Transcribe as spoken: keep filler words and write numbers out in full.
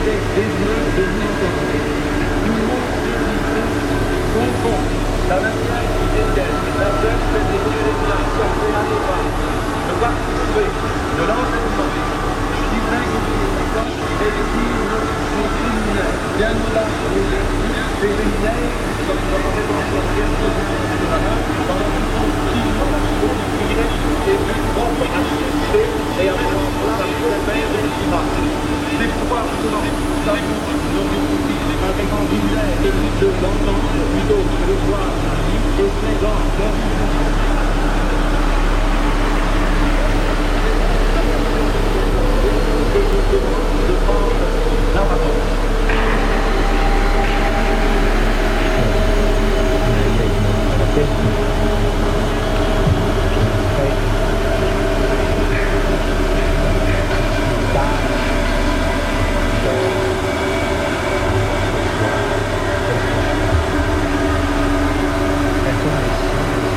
était désireux de vous entendre. Tout le monde confond la manière qui dégaine, la peur que des Chrétiens sortent à l'évêque, de participer de l'enseignement. Je dis bien que c'est l'église des criminels, bien au-delà des criminels, comme nous avons fait dans le quelques-uns de la main, pendant qu'ils sont continuellement ouvriers et plus propres à chercher et à prendre place de la mère de l'image. C'est pourquoi nous avons avec un village et de l'entendre plutôt que de voir et présent leur et nous devons de prendre